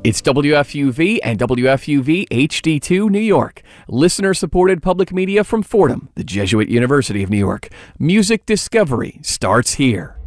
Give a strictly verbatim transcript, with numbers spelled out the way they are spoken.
It's W F U V and W F U V H D two New York. Listener-supported public media from Fordham, the Jesuit University of New York. Music discovery starts here.